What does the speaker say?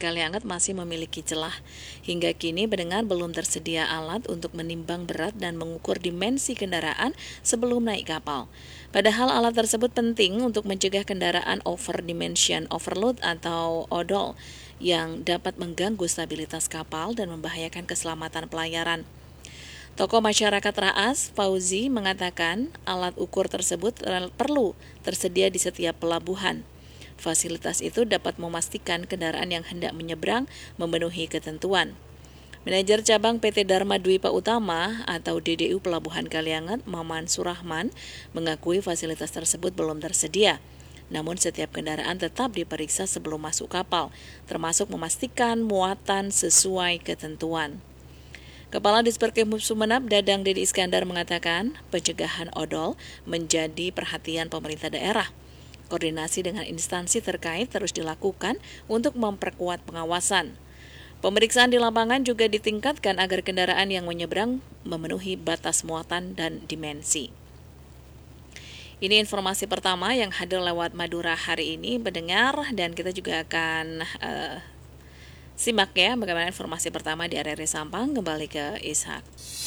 Kalianget masih memiliki celah. Hingga kini pendengar belum tersedia alat untuk menimbang berat dan mengukur dimensi kendaraan sebelum naik kapal. Padahal alat tersebut penting untuk mencegah kendaraan over dimension overload atau ODOL yang dapat mengganggu stabilitas kapal dan membahayakan keselamatan pelayaran. Tokoh masyarakat Raas, Fauzi, mengatakan alat ukur tersebut perlu tersedia di setiap pelabuhan. Fasilitas itu dapat memastikan kendaraan yang hendak menyeberang memenuhi ketentuan. Manajer cabang PT Dharma Dwipa Utama atau DDU Pelabuhan Kalianget, Maman Surahman, mengakui fasilitas tersebut belum tersedia. Namun setiap kendaraan tetap diperiksa sebelum masuk kapal, termasuk memastikan muatan sesuai ketentuan. Kepala Disperkimhub Sumeneb, Dadang Dedi Iskandar, mengatakan pencegahan odol menjadi perhatian pemerintah daerah. Koordinasi dengan instansi terkait terus dilakukan untuk memperkuat pengawasan. Pemeriksaan di lapangan juga ditingkatkan agar kendaraan yang menyeberang memenuhi batas muatan dan dimensi. Ini informasi pertama yang hadir lewat Madura hari ini, pendengar, dan kita juga akan simak ya bagaimana informasi pertama di RRI Sampang. Kembali ke Ishak.